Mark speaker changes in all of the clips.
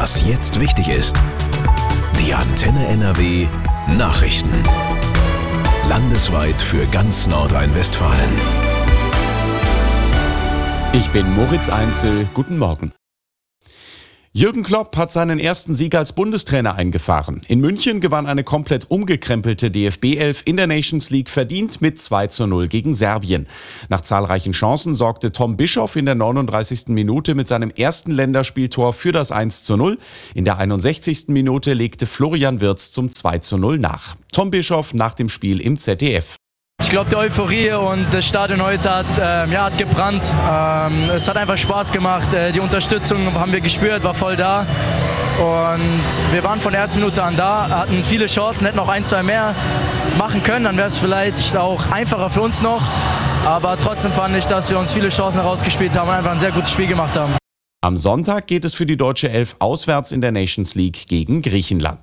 Speaker 1: Was jetzt wichtig ist. Die Antenne NRW Nachrichten. Landesweit für ganz Nordrhein-Westfalen.
Speaker 2: Ich bin Moritz Einzel. Guten Morgen. Jürgen Klopp hat seinen ersten Sieg als Bundestrainer eingefahren. In München gewann eine komplett umgekrempelte DFB-11 in der Nations League verdient mit 2:0 gegen Serbien. Nach zahlreichen Chancen sorgte Tom Bischoff in der 39. Minute mit seinem ersten Länderspieltor für das 1:0. In der 61. Minute legte Florian Wirtz zum 2:0 nach. Tom Bischoff nach dem Spiel im ZDF.
Speaker 3: Ich glaube, die Euphorie und das Stadion heute hat gebrannt. Es hat einfach Spaß gemacht. Die Unterstützung haben wir gespürt, war voll da. Und wir waren von der ersten Minute an da, hatten viele Chancen, hätten noch 1, 2 mehr machen können. Dann wäre es vielleicht auch einfacher für uns noch. Aber trotzdem fand ich, dass wir uns viele Chancen herausgespielt haben und einfach ein sehr gutes Spiel gemacht haben.
Speaker 2: Am Sonntag geht es für die deutsche Elf auswärts in der Nations League gegen Griechenland.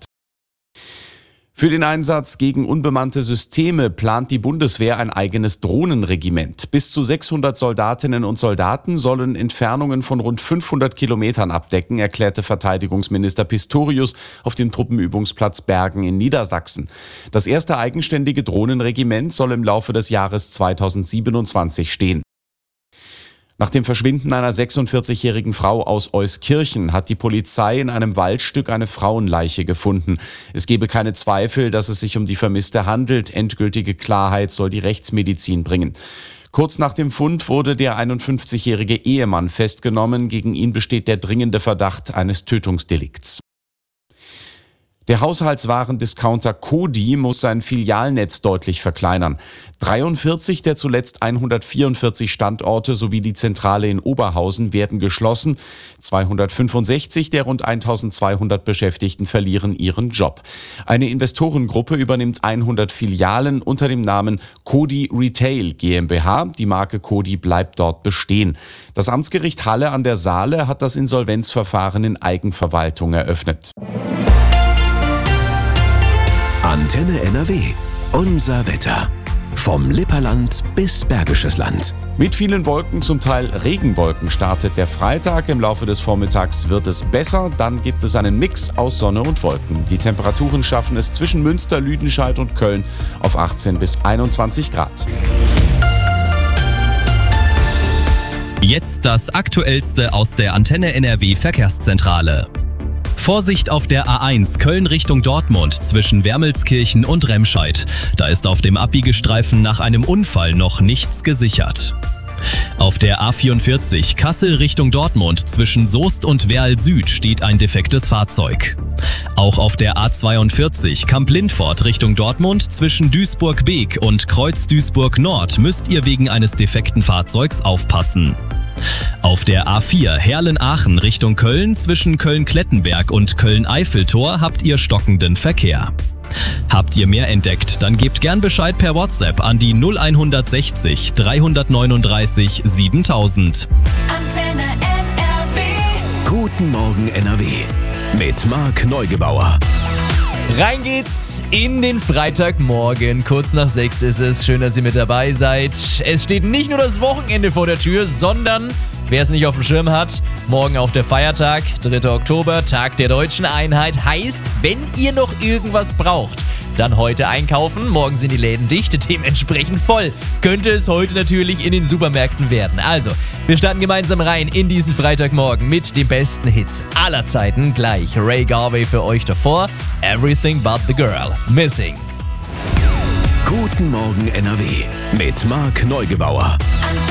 Speaker 2: Für den Einsatz gegen unbemannte Systeme plant die Bundeswehr ein eigenes Drohnenregiment. Bis zu 600 Soldatinnen und Soldaten sollen Entfernungen von rund 500 Kilometern abdecken, erklärte Verteidigungsminister Pistorius auf dem Truppenübungsplatz Bergen in Niedersachsen. Das erste eigenständige Drohnenregiment soll im Laufe des Jahres 2027 stehen. Nach dem Verschwinden einer 46-jährigen Frau aus Euskirchen hat die Polizei in einem Waldstück eine Frauenleiche gefunden. Es gebe keine Zweifel, dass es sich um die Vermisste handelt. Endgültige Klarheit soll die Rechtsmedizin bringen. Kurz nach dem Fund wurde der 51-jährige Ehemann festgenommen. Gegen ihn besteht der dringende Verdacht eines Tötungsdelikts. Der Haushaltswarendiscounter Coty muss sein Filialnetz deutlich verkleinern. 43 der zuletzt 144 Standorte sowie die Zentrale in Oberhausen werden geschlossen. 265 der rund 1200 Beschäftigten verlieren ihren Job. Eine Investorengruppe übernimmt 100 Filialen unter dem Namen Coty Retail GmbH. Die Marke Coty bleibt dort bestehen. Das Amtsgericht Halle an der Saale hat das Insolvenzverfahren in Eigenverwaltung eröffnet.
Speaker 1: Antenne NRW. Unser Wetter. Vom Lipperland bis Bergisches Land.
Speaker 2: Mit vielen Wolken, zum Teil Regenwolken, startet der Freitag. Im Laufe des Vormittags wird es besser. Dann gibt es einen Mix aus Sonne und Wolken. Die Temperaturen schaffen es zwischen Münster, Lüdenscheid und Köln auf 18 bis 21 Grad.
Speaker 4: Jetzt das Aktuellste aus der Antenne NRW Verkehrszentrale. Vorsicht auf der A1 Köln Richtung Dortmund zwischen Wermelskirchen und Remscheid. Da ist auf dem Abbiegestreifen nach einem Unfall noch nichts gesichert. Auf der A44 Kassel Richtung Dortmund zwischen Soest und Werl Süd steht ein defektes Fahrzeug. Auch auf der A42 Kamp-Lindfort Richtung Dortmund zwischen Duisburg-Beek und Kreuz-Duisburg Nord müsst ihr wegen eines defekten Fahrzeugs aufpassen. Auf der A4 Herlen-Aachen Richtung Köln zwischen Köln-Klettenberg und Köln-Eifeltor habt ihr stockenden Verkehr. Habt ihr mehr entdeckt, dann gebt gern Bescheid per WhatsApp an die 0160 339 7000.
Speaker 5: Antenne NRW.
Speaker 1: Guten Morgen NRW. Mit Marc Neugebauer.
Speaker 6: Rein geht's in den Freitagmorgen. Kurz nach 6 ist es. Schön, dass ihr mit dabei seid. Es steht nicht nur das Wochenende vor der Tür, sondern, wer es nicht auf dem Schirm hat, morgen auch der Feiertag, 3. Oktober, Tag der Deutschen Einheit. Heißt, wenn ihr noch irgendwas braucht, dann heute einkaufen. Morgen sind die Läden dicht, dementsprechend voll. Könnte es heute natürlich in den Supermärkten werden. Also, wir starten gemeinsam rein in diesen Freitagmorgen mit den besten Hits aller Zeiten. Gleich Ray Garvey für euch davor. Everything but the girl. Missing.
Speaker 1: Guten Morgen NRW. Mit Marc Neugebauer.